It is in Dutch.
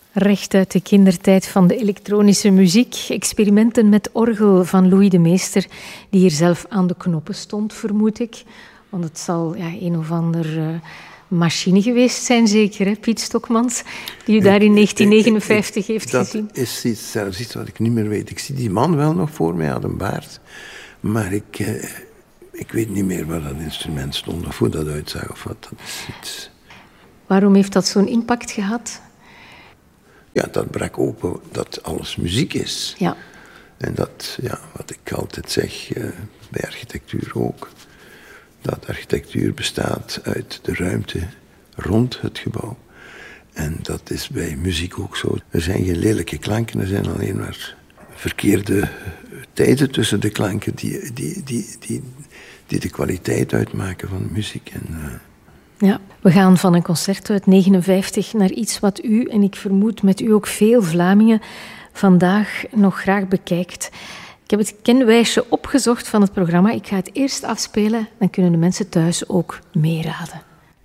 Recht uit de kindertijd van de elektronische muziek. Experimenten met orgel van Louis de Meester, die hier zelf aan de knoppen stond, vermoed ik. Want het zal een of ander machine geweest zijn, zeker, hè, Piet Stokmans, die u daar in 1959 heeft gezien. Dat is zelfs iets wat ik niet meer weet. Ik zie die man wel nog voor mij, had een baard, maar ik weet niet meer waar dat instrument stond of hoe dat uitzag of wat. Dat is iets... Waarom heeft dat zo'n impact gehad? Ja, dat brak open dat alles muziek is. Ja. En dat, wat ik altijd zeg, bij architectuur ook, dat architectuur bestaat uit de ruimte rond het gebouw. En dat is bij muziek ook zo. Er zijn geen lelijke klanken, er zijn alleen maar verkeerde tijden tussen de klanken die de kwaliteit uitmaken van de muziek. Ja, we gaan van een concert uit 1959 naar iets wat u, en ik vermoed met u ook veel Vlamingen, vandaag nog graag bekijkt. Ik heb het kenwijsje opgezocht van het programma. Ik ga het eerst afspelen, dan kunnen de mensen thuis ook meeraden.